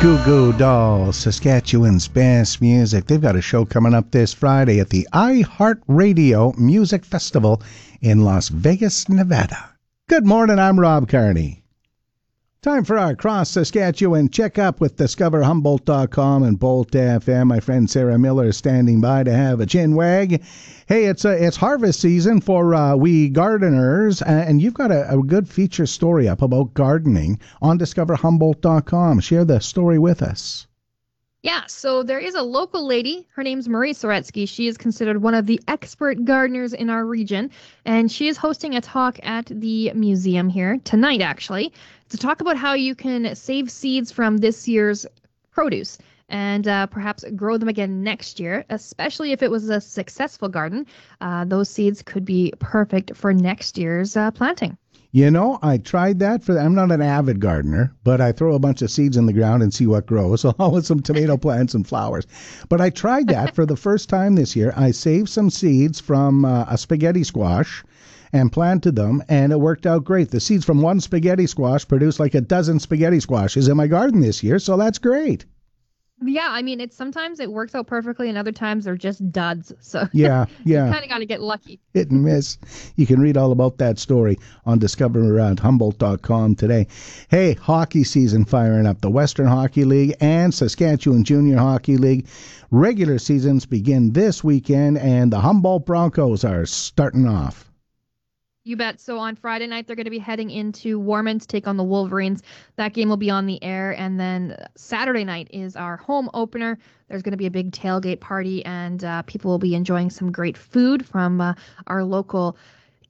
Goo Goo Dolls, Saskatchewan's best music. They've got a show coming up this Friday at the iHeartRadio Music Festival in Las Vegas, Nevada. Good morning, I'm Rob Carney. Time for our Cross Saskatchewan checkup with DiscoverHumboldt.com and Bolt FM. My friend Sarah Miller is standing by to have a chin wag. Hey, it's harvest season for we gardeners, and you've got a good feature story up about gardening on DiscoverHumboldt.com. Share the story with us. Yeah, so there is a local lady. Her name's Marie Soretsky. She is considered one of the expert gardeners in our region, and she is hosting a talk at the museum here tonight, actually, to talk about how you can save seeds from this year's produce and perhaps grow them again next year, especially if it was a successful garden. Those seeds could be perfect for next year's planting. You know, I tried that I'm not an avid gardener, but I throw a bunch of seeds in the ground and see what grows, along with some tomato plants and flowers. But I tried that for the first time this year. I saved some seeds from a spaghetti squash and planted them, and it worked out great. The seeds from one spaghetti squash produced like a dozen spaghetti squashes in my garden this year, so that's great. Yeah, I mean, sometimes it works out perfectly, and other times they're just duds. So yeah. You kind of got to get lucky. Hit and miss. You can read all about that story on DiscoverHumboldt.com today. Hey, hockey season firing up. The Western Hockey League and Saskatchewan Junior Hockey League regular seasons begin this weekend, and the Humboldt Broncos are starting off. You bet. So on Friday night, they're going to be heading into Warman to take on the Wolverines. That game will be on the air. And then Saturday night is our home opener. There's going to be a big tailgate party, and people will be enjoying some great food from our local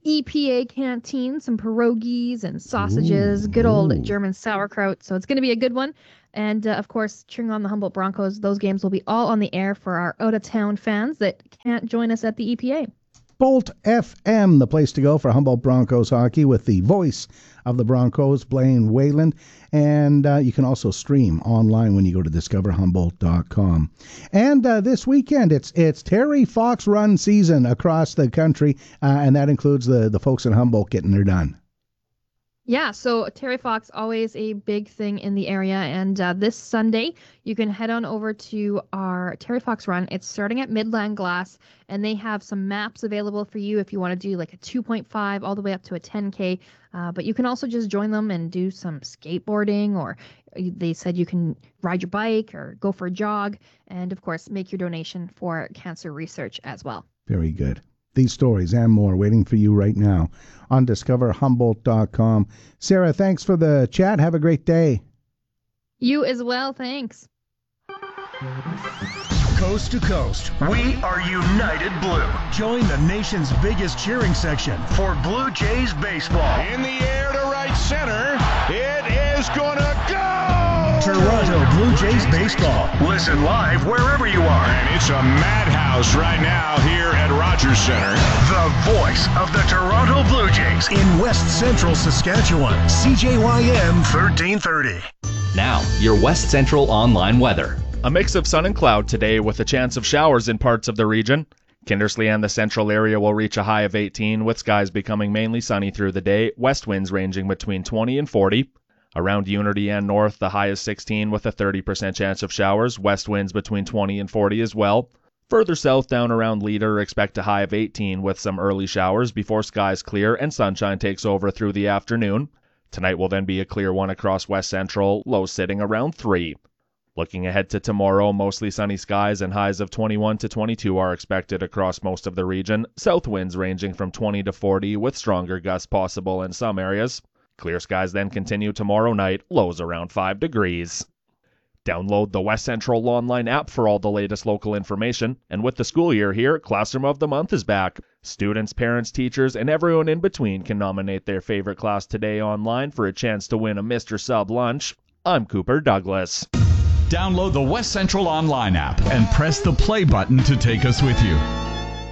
EPA canteen, some pierogies and sausages, good old German sauerkraut. So it's going to be a good one. And, of course, cheering on the Humboldt Broncos. Those games will be all on the air for our out-of-town fans that can't join us at the EPA. Bolt FM, the place to go for Humboldt Broncos hockey, with the voice of the Broncos, Blaine Wayland. And you can also stream online when you go to DiscoverHumboldt.com. And this weekend, it's Terry Fox Run season across the country, and that includes the folks in Humboldt getting their done. Yeah, so Terry Fox, always a big thing in the area. And this Sunday, you can head on over to our Terry Fox Run. It's starting at Midland Glass, and they have some maps available for you if you want to do like a 2.5 all the way up to a 10K. But you can also just join them and do some skateboarding, or they said you can ride your bike or go for a jog, and, of course, make your donation for cancer research as well. Very good. These stories and more waiting for you right now on DiscoverHumboldt.com. Sarah, thanks for the chat. Have a great day. You as well. Thanks. Coast to coast, we are United Blue. Join the nation's biggest cheering section for Blue Jays baseball. In the air to right center. It is gonna go! Toronto Blue Jays baseball. Listen live wherever you are. And it's a madhouse right now here at Rogers Center. The voice of the Toronto Blue Jays in West Central Saskatchewan. CJYM 1330. Now, your West Central online weather. A mix of sun and cloud today with a chance of showers in parts of the region. Kindersley and the central area will reach a high of 18, with skies becoming mainly sunny through the day, west winds ranging between 20 and 40. Around Unity and north, the high is 16 with a 30% chance of showers, west winds between 20 and 40 as well. Further south down around Leader, expect a high of 18 with some early showers before skies clear and sunshine takes over through the afternoon. Tonight will then be a clear one across West Central, lows sitting around 3. Looking ahead to tomorrow, mostly sunny skies and highs of 21 to 22 are expected across most of the region. South winds ranging from 20 to 40 with stronger gusts possible in some areas. Clear skies then continue tomorrow night, lows around 5 degrees. Download the West Central Online app for all the latest local information. And with the school year here, Classroom of the Month is back. Students, parents, teachers, and everyone in between can nominate their favorite class today online for a chance to win a Mr. Sub lunch. I'm Cooper Douglas. Download the West Central Online app and press the play button to take us with you.